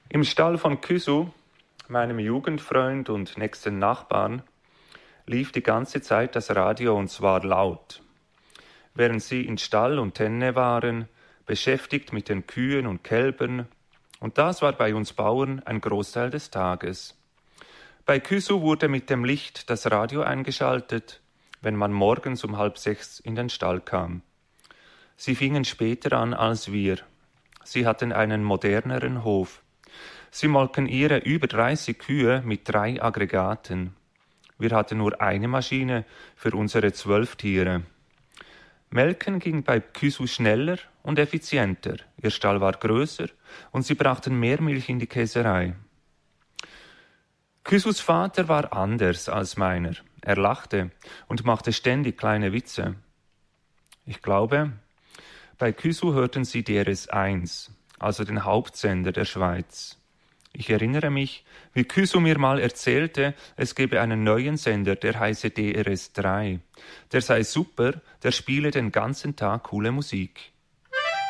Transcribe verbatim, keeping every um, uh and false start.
Im Stall von Kysu, meinem Jugendfreund und nächsten Nachbarn, lief die ganze Zeit das Radio und zwar laut. Während sie in Stall und Tenne waren, beschäftigt mit den Kühen und Kälbern, und das war bei uns Bauern ein Großteil des Tages. Bei Kysu wurde mit dem Licht das Radio eingeschaltet, wenn man morgens um halb sechs in den Stall kam. Sie fingen später an als wir. Sie hatten einen moderneren Hof. Sie molken ihre über dreißig Kühe mit drei Aggregaten. Wir hatten nur eine Maschine für unsere zwölf Tiere. Melken ging bei Kysu schneller und effizienter. Ihr Stall war größer und sie brachten mehr Milch in die Käserei. Kysus Vater war anders als meiner. Er lachte und machte ständig kleine Witze. Ich glaube, bei Kysu hörten sie D R S eins, also den Hauptsender der Schweiz. Ich erinnere mich, wie Kysu mir mal erzählte, es gebe einen neuen Sender, der heiße D R S drei. Der sei super, der spiele den ganzen Tag coole Musik.